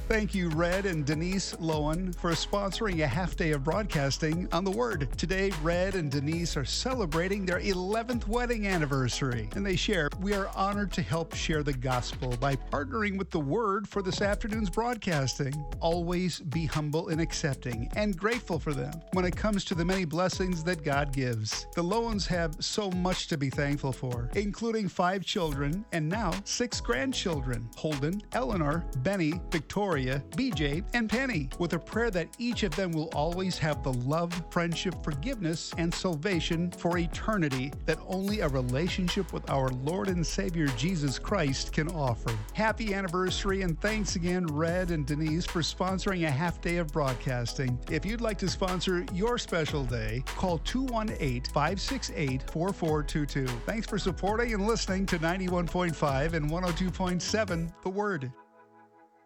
Thank you, Red and Denise Lowen, for sponsoring a half day of broadcasting on The Word. Today, Red and Denise are celebrating their 11th wedding anniversary, and they share, "We are honored to help share the gospel by partnering with The Word for this afternoon's broadcasting. Always be humble and accepting and grateful for them when it comes to the many blessings that God gives." The Lowens have so much to be thankful for, including 5 children and now 6 grandchildren: Holden, Eleanor, Benny, Victoria, BJ, and Penny, with a prayer that each of them will always have the love, friendship, forgiveness, and salvation for eternity that only a relationship with our Lord and Savior Jesus Christ can offer. Happy anniversary, and thanks again, Red and Denise, for sponsoring a half day of broadcasting. If you'd like to sponsor your special day, call 218-568-4422. Thanks for supporting and listening to 91.5 and 102.7 The Word.